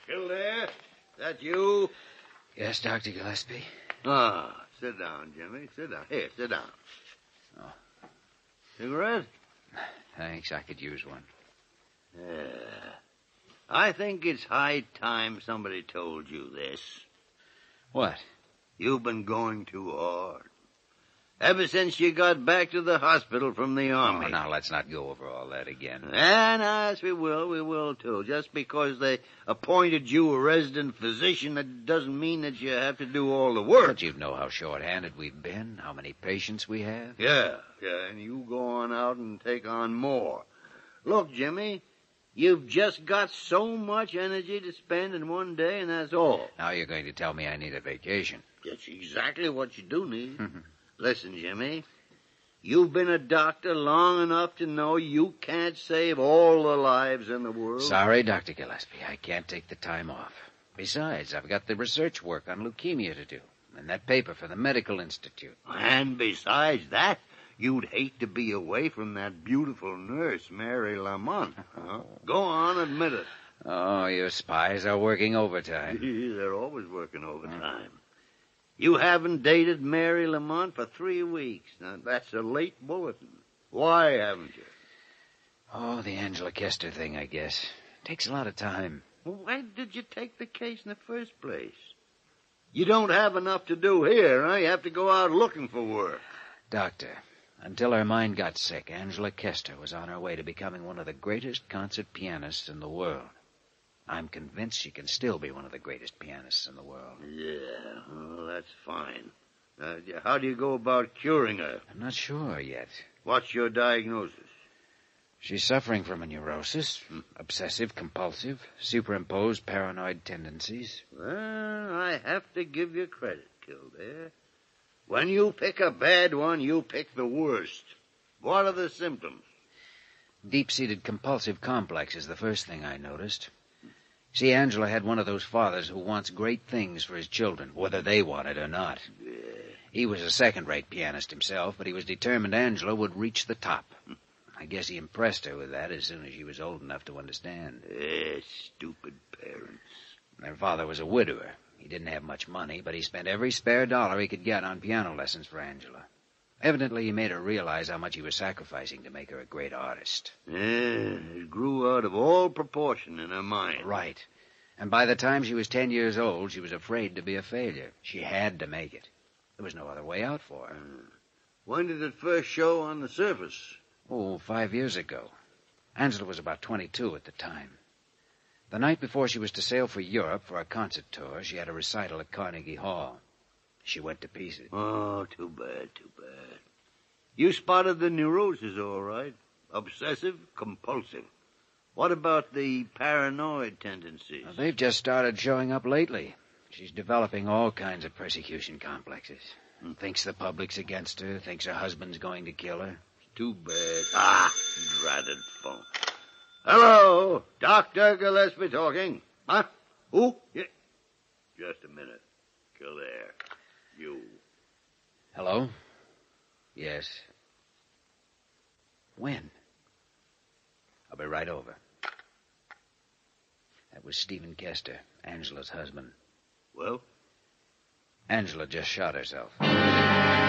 Kildare, that you? Yes, Dr. Gillespie. Ah, sit down, Jimmy. Sit down. Here, sit down. Oh. Cigarette? Thanks, I could use one. Yeah. I think it's high time somebody told you this. What? You've been going too hard. Ever since you got back to the hospital from the army. Oh, now, let's not go over all that again. And yes, we will too. Just because they appointed you a resident physician, that doesn't mean that you have to do all the work. But you know how short-handed we've been, how many patients we have. Yeah, and you go on out and take on more. Look, Jimmy, you've just got so much energy to spend in one day, and that's all. Now you're going to tell me I need a vacation. That's exactly what you do need. Listen, Jimmy, you've been a doctor long enough to know you can't save all the lives in the world. Sorry, Dr. Gillespie, I can't take the time off. Besides, I've got the research work on leukemia to do, and that paper for the Medical Institute. And besides that, you'd hate to be away from that beautiful nurse, Mary Lamont. Huh? Go on, admit it. Oh, your spies are working overtime. They're always working overtime. You haven't dated Mary Lamont for 3 weeks. Now, that's a late bulletin. Why haven't you? Oh, the Angela Kester thing, I guess. Takes a lot of time. Well, why did you take the case in the first place? You don't have enough to do here, huh? You have to go out looking for work. Doctor, until her mind got sick, Angela Kester was on her way to becoming one of the greatest concert pianists in the world. I'm convinced she can still be one of the greatest pianists in the world. Yeah, well, that's fine. How do you go about curing her? I'm not sure yet. What's your diagnosis? She's suffering from a neurosis, obsessive-compulsive, superimposed paranoid tendencies. Well, I have to give you credit, Kildare. When you pick a bad one, you pick the worst. What are the symptoms? Deep-seated compulsive complex is the first thing I noticed. See, Angela had one of those fathers who wants great things for his children, whether they want it or not. Yeah. He was a second-rate pianist himself, but he was determined Angela would reach the top. I guess he impressed her with that as soon as she was old enough to understand. Stupid parents. Their father was a widower. He didn't have much money, but he spent every spare dollar he could get on piano lessons for Angela. Evidently, he made her realize how much he was sacrificing to make her a great artist. Yeah, it grew out of all proportion in her mind. Right. And by the time she was 10 years old, she was afraid to be a failure. She had to make it. There was no other way out for her. When did it first show on the surface? Oh, 5 years ago. Angela was about 22 at the time. The night before she was to sail for Europe for a concert tour, she had a recital at Carnegie Hall. She went to pieces. Oh, too bad. You spotted the neurosis, all right. Obsessive, compulsive. What about the paranoid tendencies? Well, they've just started showing up lately. She's developing all kinds of persecution complexes. Thinks the public's against her, thinks her husband's going to kill her. Too bad. Dratted phone. Hello, Dr. Gillespie talking. Huh? Who? Yeah. Just a minute. Kildare. You. Hello? Yes. When? I'll be right over. That was Stephen Kester, Angela's husband. Well? Angela just shot herself.